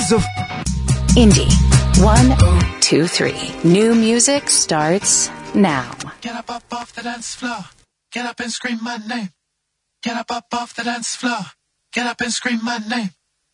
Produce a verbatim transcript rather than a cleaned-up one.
hours of indie. One, two, three. New music starts now. Get up, up off the dance floor. Get up and scream my name. Get up, up off the dance floor. Get up and scream my name.